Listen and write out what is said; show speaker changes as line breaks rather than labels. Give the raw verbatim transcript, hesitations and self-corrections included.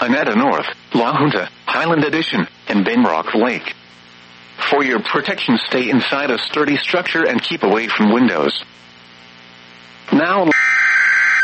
Pinetta North, La Junta, Highland Edition, and Binrock Lake. For your protection, stay inside a sturdy structure and keep away from windows. Now